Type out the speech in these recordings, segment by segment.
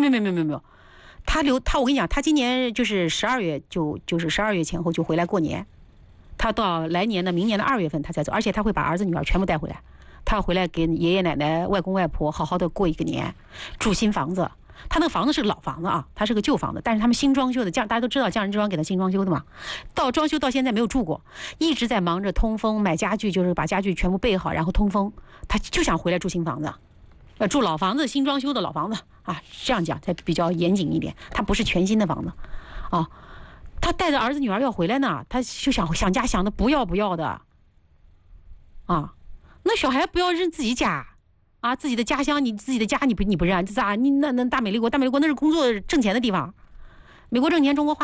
没有，他我跟你讲，他今年就是12月就是12月前后就回来过年，他到来年的明年的2月份他才走，而且他会把儿子女儿全部带回来，他要回来给爷爷奶奶外公外婆好好的过一个年，住新房子。他那个房子是个老房子啊，他是个旧房子，但是他们新装修的，大家都知道匠人之庄给他新装修的嘛，到装修到现在没有住过，一直在忙着通风买家具，就是把家具全部备好然后通风，他就想回来住新房子。住老房子，新装修的老房子啊，这样讲才比较严谨一点。他不是全新的房子，啊，他带着儿子女儿要回来呢，他就想家想的不要的，啊，那小孩不要认自己家，啊，自己的家乡，你自己的家你不认，这咋？你那大美国那是工作挣钱的地方，美国挣钱，中国花，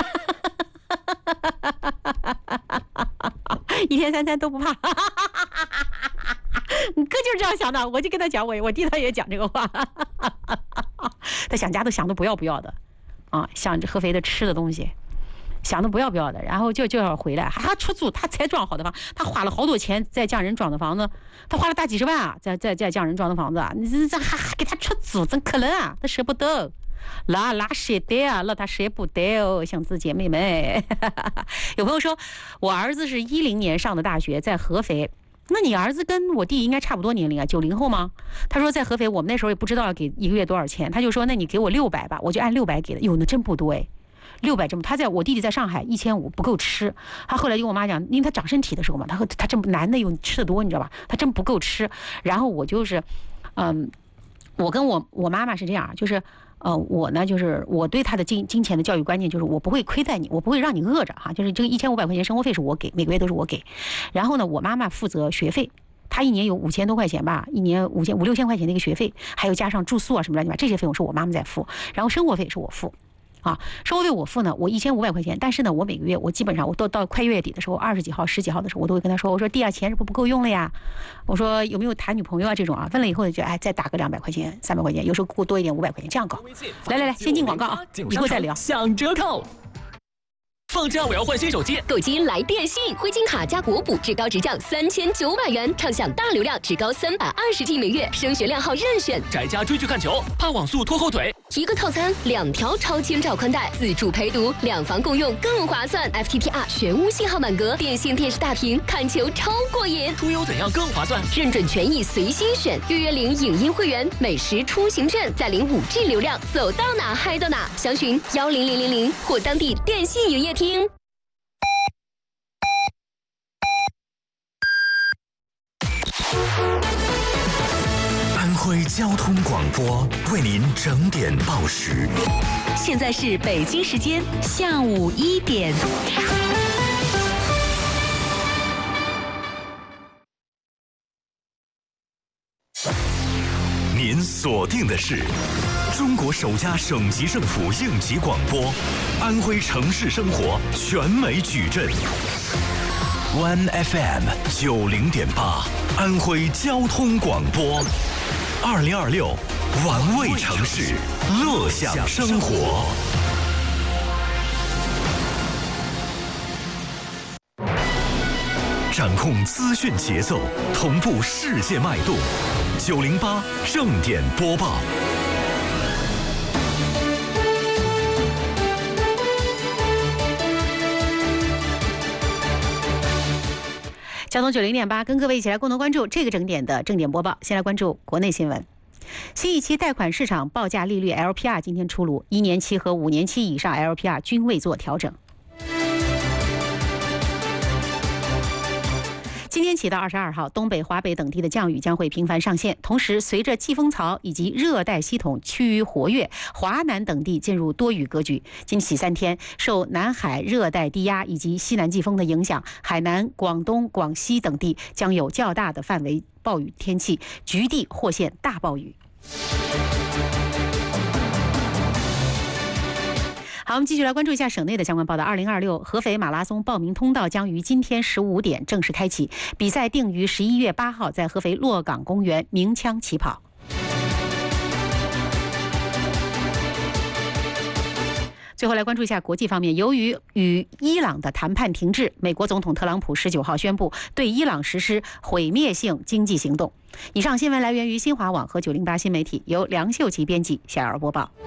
一天3餐都不怕。你哥就是这样想的，我就跟他讲，我弟他也讲这个话，他想家都想的不要的，啊，想着合肥的吃的东西，想的不要的，然后就要回来，还出租，他才装好的房，他花了好多钱在匠人装的房子，他花了大几十万啊，在匠人装的房子啊，你这还给他出租，怎可能啊？他舍不得。那舍得啊，那他舍不得哦，乡子姐妹们。有朋友说，我儿子是10年上的大学，在合肥。那你儿子跟我弟应该差不多年龄啊，90后吗？他说在合肥，我们那时候也不知道要给1个月多少钱，他就说那你给我600吧，我就按600给的。哟，那真不多哎，600这么，我弟弟在上海1500不够吃，他后来就跟我妈讲，因为他长身体的时候嘛，他真男的又吃的多，你知道吧？他真不够吃。然后我就是，我跟我妈妈是这样，就是。我呢，就是我对他的金钱的教育观念，就是我不会亏待你，我不会让你饿着哈，就是这个1500块钱生活费是我给，每个月都是我给。然后呢，我妈妈负责学费，她一年有5000多块钱吧，一年5、6千块钱的一个学费，还有加上住宿啊什么的，这些费用是我妈妈在付，然后生活费是我付。啊，生活费我付呢，我1500块钱，但是呢，我每个月我基本上我都到快月底的时候，20几号、10几号的时候，我都会跟他说，我说弟啊，钱是不够用了呀，我说有没有谈女朋友啊这种啊，问了以后就再打个200块钱、300块钱，有时候给我多一点500块钱，这样搞。来，先进广告啊，以后再聊。 享折扣。放假我要换新手机， 购机来电信，灰金卡加国补，至高直降3900元，畅享大流量，至高320G 每月，升学量号任选。 宅家追剧看球，怕网速拖后腿。 一个套餐2条超千兆宽带，自助陪读，2房共用更划算。FTTR 全屋信号满格，电信电视大屏，看球超过瘾。 出游怎样更划算？ 认准权益随心选，月领影音会员，美食出行券，再领5G 流量，走到哪嗨到哪。详询10000或当地电信营业厅。 安徽交通广播为您整点报时。 现在是北京时间下午1点。 您锁定的是中国首家省级政府应急广播，安徽城市生活全美矩阵。One FM 90.8，安徽交通广播，2026，玩味城市，乐享生活。掌控资讯节奏，同步世界脉动。908正点播报。 交通90.8，跟各位一起来共同关注这个整点的正点播报。先来关注国内新闻。新一期贷款市场报价利率 LPR 今天出炉，1年期和5年期以上 LPR 均未做调整。今天起到22号，东北、华北等地的降雨将会频繁上线。同时，随着季风槽以及热带系统趋于活跃，华南等地进入多雨格局。今起3天，受南海热带低压以及西南季风的影响，海南、广东、广西等地将有较大的范围暴雨天气，局地或现大暴雨。好，我们继续来关注一下省内的相关报道。2026合肥马拉松报名通道将于今天15点正式开启，比赛定于11月8号在合肥洛岗公园鸣枪起跑。最后来关注一下国际方面，由于与伊朗的谈判停滞，美国总统特朗普19号宣布对伊朗实施毁灭性经济行动。以上新闻来源于新华网和908新媒体，由梁秀琪编辑，小姚播报。